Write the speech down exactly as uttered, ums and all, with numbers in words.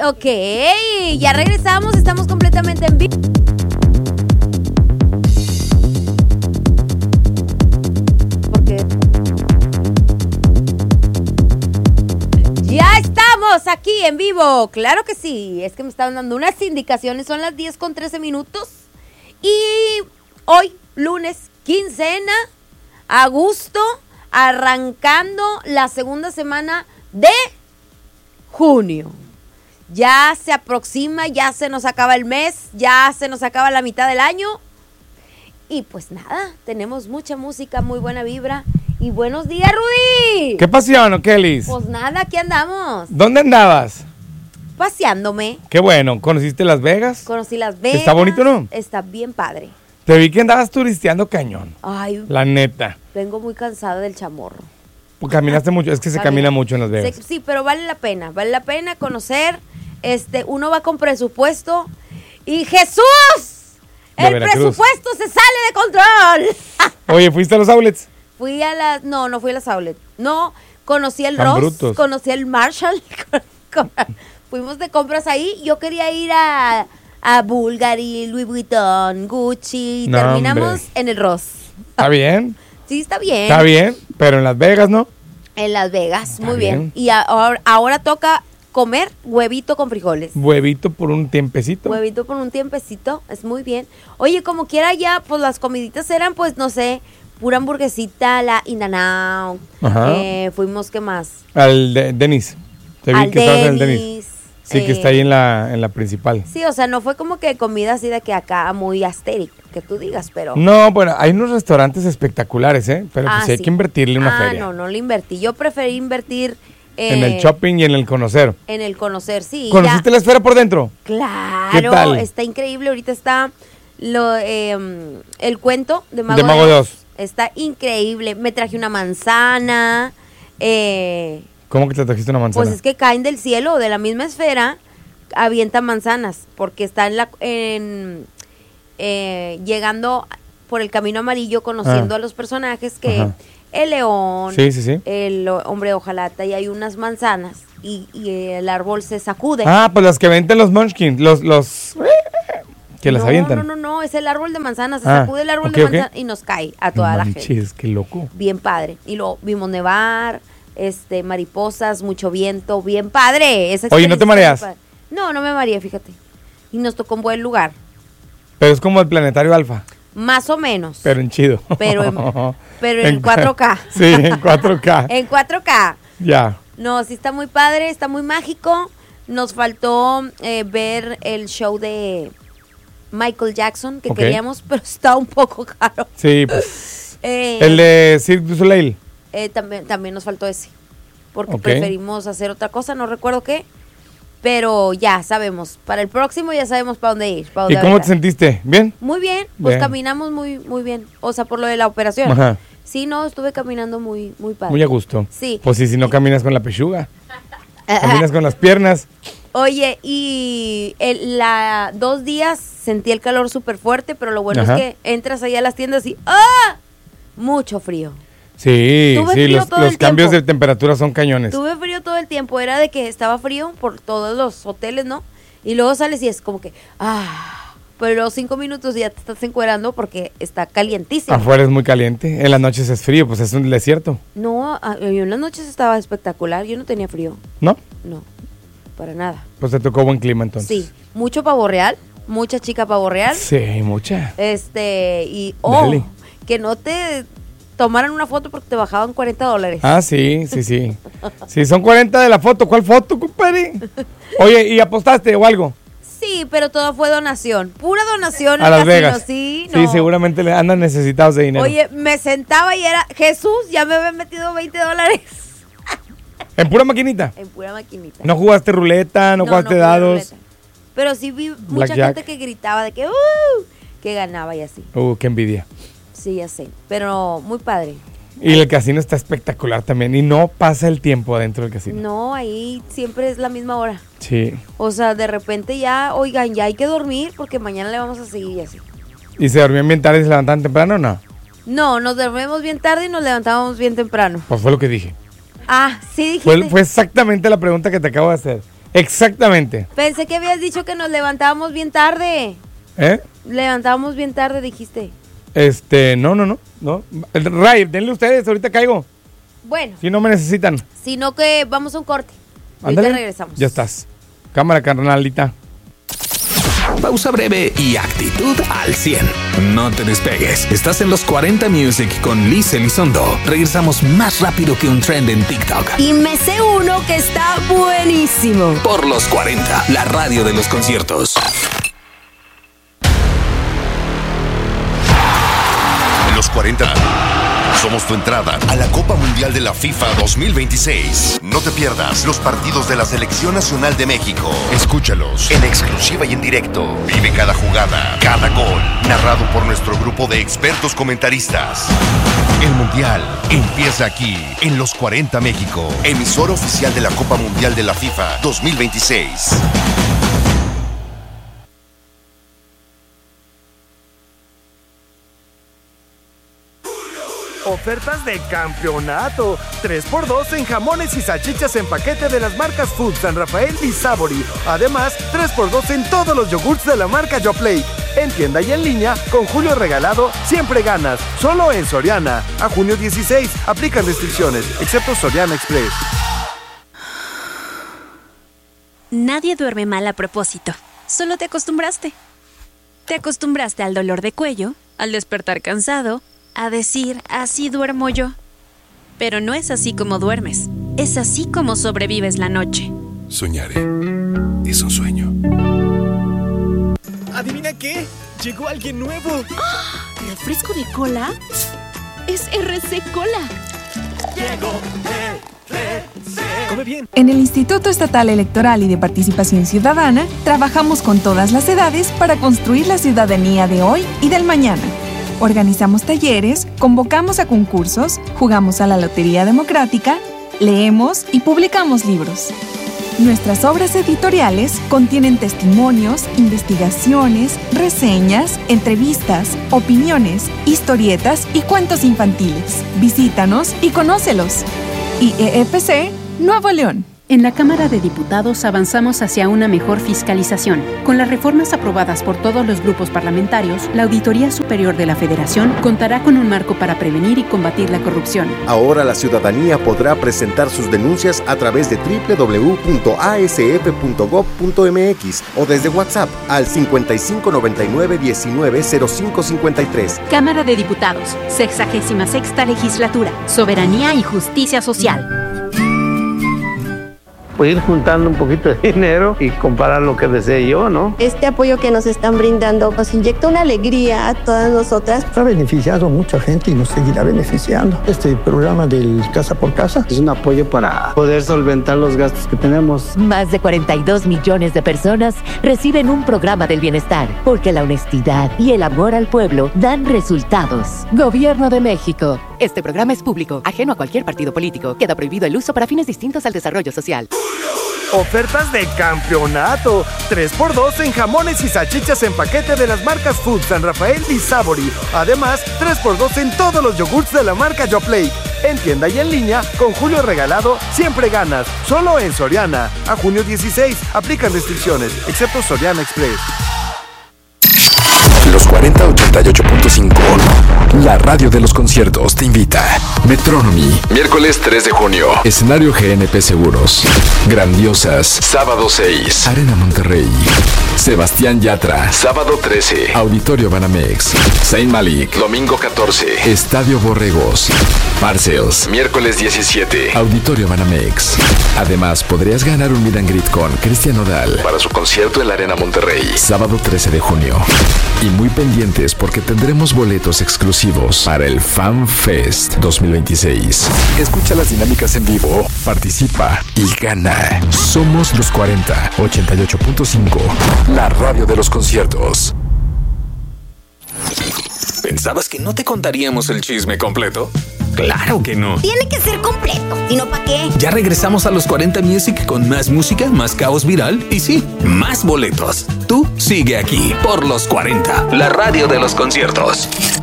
Ok, ya regresamos, estamos completamente en vivo. Porque ya estamos aquí en vivo, claro que sí, es que me estaban dando unas indicaciones, son las diez con trece minutos y hoy, lunes, quincena, a gusto, arrancando la segunda semana de junio. Ya se aproxima, ya se nos acaba el mes, ya se nos acaba la mitad del año. Y pues nada, tenemos mucha música, muy buena vibra. Y buenos días, Rudy. ¿Qué pasión, Kelis? Pues nada, aquí andamos. ¿Dónde andabas? Paseándome. Qué bueno, ¿conociste Las Vegas? Conocí Las Vegas. ¿Está bonito, no? Está bien padre. Te vi que andabas turisteando cañón. Ay, la neta. Vengo muy cansada del chamorro. Pues caminaste mucho, es que se camina mucho en Las Vegas. Se, sí, pero vale la pena, vale la pena conocer. Este, uno va con presupuesto y ¡Jesús! De El Veracruz. presupuesto se sale de control. Oye, ¿fuiste a los outlets? Fui a las, no, no fui a las outlets. No, conocí el Tan Ross, brutos. conocí el Marshall. Fuimos de compras ahí. Yo quería ir a, a Bulgari, Louis Vuitton, Gucci. No, terminamos hombre. en el Ross. ¿Está bien? Sí, está bien. Está bien, pero en Las Vegas, ¿no? En Las Vegas, Está muy bien. bien. Y a- ahora, ahora toca comer huevito con frijoles. Huevito por un tiempecito. Huevito por un tiempecito, es muy bien. Oye, como quiera ya, pues las comiditas eran, pues, no sé, pura hamburguesita, la In-N-Out. Ajá. Eh, fuimos, ¿qué más? Al de, Denis. Te vi Al que estabas en el Denny's, Denis. Sí, eh, que está ahí en la, en la principal. Sí, o sea, no fue como que comida así de que acá muy asteric, que tú digas, pero... No, bueno, hay unos restaurantes espectaculares, ¿eh? Pero Ah, pues hay sí. que invertirle una ah, feria. no, no le invertí. Yo preferí invertir... eh, En el shopping y en el conocer. En el conocer, sí. ¿Conociste ya- la esfera por dentro? Claro, ¿Qué tal? está increíble. Ahorita está lo, eh, el cuento de Mago, De Mago de Oz. Está increíble. Me traje una manzana. Eh, ¿Cómo que te trajiste una manzana? pues es que caen del cielo, de la misma esfera, avientan manzanas, porque está en la, en, eh, llegando por el camino amarillo, conociendo Ah. a los personajes que Ajá. el león, Sí, sí, sí. el o- hombre de hojalata, y hay unas manzanas y, y el árbol se sacude. Ah, pues las que venden los munchkins, los, los... que las no, avientan. No, no, no, es el árbol de manzanas, se Ah, sacude el árbol ok, de ok. manzanas y nos cae a toda No la manches, gente. qué loco. Bien padre. Y luego vimos nevar, este, mariposas, mucho viento, bien padre. Esa Oye, ¿no te experiencia mareas? bien padre. No, no me mareé, fíjate. Y nos tocó un buen lugar. Pero es como el Planetario Alfa, Más o menos. pero en chido. Pero en- pero en cua- cuatro K. Sí, en cuatro K. En cuatro K. Ya. No, sí está muy padre, está muy mágico. Nos faltó eh, ver el show de Michael Jackson que Ok. queríamos, pero está un poco caro. Sí, pues. Eh, El de Cirque du Soleil. eh, también, también nos faltó ese. Porque Ok. preferimos hacer otra cosa, no recuerdo qué. Pero ya sabemos, para el próximo ya sabemos para dónde ir. pa' ¿Y dónde cómo te aventar. sentiste? ¿Bien? Muy bien, pues Bien. caminamos muy muy bien. O sea, por lo de la operación. Ajá. Sí, no, estuve caminando muy muy padre. Muy a gusto. Sí. Pues sí, si no caminas con la pechuga, caminas con las piernas. Oye, y el, la dos días sentí el calor súper fuerte, pero lo bueno Ajá. es que entras allá a las tiendas y ¡ah! Mucho frío. Sí, Tuve sí, frío los, todo los el cambios tiempo. de temperatura son cañones. Tuve frío todo el tiempo, era de que estaba frío por todos los hoteles, ¿no? Y luego sales y es como que, ah, pero los cinco minutos ya te estás encuerando porque está calientísimo. Afuera es muy caliente, en las noches es frío, pues es un desierto, No, ah, yo en las noches estaba espectacular, yo no tenía frío, ¿no? no, para nada. Pues te tocó buen clima entonces. Sí, mucho pavo real, mucha chica pavo real, Sí, mucha. este, y, oh, Dale. que no te tomaran una foto porque te bajaban cuarenta dólares. Ah, sí, sí, sí. Sí, son cuarenta de la foto. ¿Cuál foto, compadre? Oye, ¿y apostaste o algo? Sí, pero todo fue donación, pura donación A al Las casino, Vegas. sí, Sí, no. seguramente le andan necesitados de dinero. Oye, me sentaba y era, Jesús, ya me había metido veinte dólares En pura maquinita. en pura maquinita. No jugaste ruleta, no, jugaste jugué dados. ruleta. Pero sí vi mucha Blackjack. gente que gritaba de que, uh, que ganaba y así. Uh, qué envidia. Sí, ya sé, pero muy padre. Y el casino está espectacular también. Y no pasa el tiempo adentro del casino. No, ahí siempre es la misma hora. Sí. O sea, de repente ya, oigan, ya hay que dormir porque mañana le vamos a seguir y así. ¿Y se dormían bien tarde y se levantaban temprano o no? No, nos dormimos bien tarde y nos levantábamos bien temprano. Pues fue lo que dije. Ah, sí dijiste. Fue, fue exactamente la pregunta que te acabo de hacer. Exactamente. Pensé que habías dicho que nos levantábamos bien tarde. ¿Eh? Levantábamos bien tarde, dijiste. Este, no, no, no. no. Ray, denle ustedes, ahorita caigo. Bueno. Si no me necesitan. Sino que vamos a un corte. Ándale. Ahorita regresamos. Ya estás. Cámara, carnalita. Pausa breve y actitud al cien. No te despegues. Estás en los cuarenta Music con Liz Elizondo. Regresamos más rápido que un trend en TikTok. Y me sé uno que está buenísimo. Por los cuarenta, la radio de los conciertos. Los cuarenta. Somos tu entrada a la Copa Mundial de la FIFA dos mil veintiséis. No te pierdas los partidos de la Selección Nacional de México. Escúchalos en exclusiva y en directo. Vive cada jugada, cada gol, narrado por nuestro grupo de expertos comentaristas. El Mundial empieza aquí, en Los cuarenta México, emisora oficial de la Copa Mundial de la FIFA dos mil veintiséis. Ofertas de campeonato. tres por dos en jamones y salchichas en paquete de las marcas Food, San Rafael y Savory. Además, tres por dos en todos los yogurts de la marca Yoplait. En tienda y en línea, con Julio Regalado, siempre ganas. Solo en Soriana. A junio dieciséis, aplican restricciones, excepto Soriana Express. Nadie duerme mal a propósito. Solo te acostumbraste. Te acostumbraste al dolor de cuello, al despertar cansado, a decir, así duermo yo. Pero no es así como duermes. Es así como sobrevives la noche. Soñaré. Es un sueño. ¿Adivina qué? Llegó alguien nuevo. ¡Oh! ¿Refresco de cola? Es R C Cola. Llegó R C. Come bien. En el Instituto Estatal Electoral y de Participación Ciudadana, trabajamos con todas las edades para construir la ciudadanía de hoy y del mañana. Organizamos talleres, convocamos a concursos, jugamos a la Lotería Democrática, leemos y publicamos libros. Nuestras obras editoriales contienen testimonios, investigaciones, reseñas, entrevistas, opiniones, historietas y cuentos infantiles. Visítanos y conócelos. I E F C, Nuevo León. En la Cámara de Diputados avanzamos hacia una mejor fiscalización. Con las reformas aprobadas por todos los grupos parlamentarios, la Auditoría Superior de la Federación contará con un marco para prevenir y combatir la corrupción. Ahora la ciudadanía podrá presentar sus denuncias a través de doble u doble u doble u punto a s f punto gob punto m x o desde WhatsApp al cincuenta y cinco noventa y nueve diecinueve cero cinco cincuenta y tres. Cámara de Diputados, sexagésima sexta Legislatura, Soberanía y Justicia Social. Pues ir juntando un poquito de dinero y comparar lo que desee yo, ¿no? Este apoyo que nos están brindando nos inyecta una alegría a todas nosotras. Ha beneficiado a mucha gente y nos seguirá beneficiando. Este programa del Casa por Casa es un apoyo para poder solventar los gastos que tenemos. Más de cuarenta y dos millones de personas reciben un programa del bienestar, porque la honestidad y el amor al pueblo dan resultados. Gobierno de México. Este programa es público, ajeno a cualquier partido político. Queda prohibido el uso para fines distintos al desarrollo social. Ofertas de campeonato. tres por dos en jamones y salchichas en paquete de las marcas Food, San Rafael y Savory. Además, tres por dos en todos los yogurts de la marca Yoplait. En tienda y en línea, con Julio Regalado, siempre ganas. Solo en Soriana. A junio dieciséis, aplican restricciones, excepto Soriana Express. Los cuarenta ochenta y ocho punto cinco. La radio de los conciertos te invita. Metronomy, miércoles tres de junio. Escenario G N P Seguros. Grandiosas, sábado seis. Arena Monterrey. Sebastián Yatra, sábado trece. Auditorio Banamex. Zayn Malik, domingo catorce. Estadio Borregos. Parcels, miércoles diecisiete. Auditorio Banamex. Además, podrías ganar un meet and greet con Cristian Nodal para su concierto en la Arena Monterrey, sábado trece de junio. Y muy pendientes porque tendremos boletos exclusivos para el Fan Fest dos mil veintiséis. Escucha las dinámicas en vivo, participa y gana. Somos los cuarenta ochenta y ocho punto cinco, la radio de los conciertos. ¿Pensabas que no te contaríamos el chisme completo? ¡Claro que no! Tiene que ser completo, si no, ¿para qué? Ya regresamos a los cuarenta Music con más música, más caos viral y sí, más boletos. Tú sigue aquí por los cuarenta, la radio de los conciertos.